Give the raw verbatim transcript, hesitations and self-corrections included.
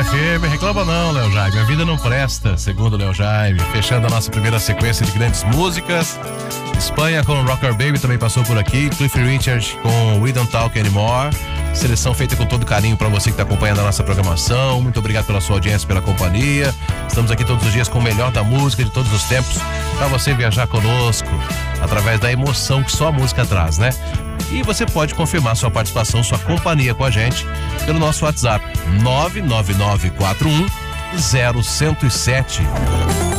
F M. Reclama não, Léo Jaime. A vida não presta, segundo Léo Jaime. Fechando a nossa primeira sequência de grandes músicas. Espanha com Rocker Baby também passou por aqui. Cliff Richard com We Don't Talk Anymore. Seleção feita com todo carinho para você que está acompanhando a nossa programação. Muito obrigado pela sua audiência, pela companhia. Estamos aqui todos os dias com o melhor da música de todos os tempos para você viajar conosco através da emoção que só a música traz, né? E você pode confirmar sua participação, sua companhia com a gente pelo nosso WhatsApp nove nove nove quatro um zero um zero sete.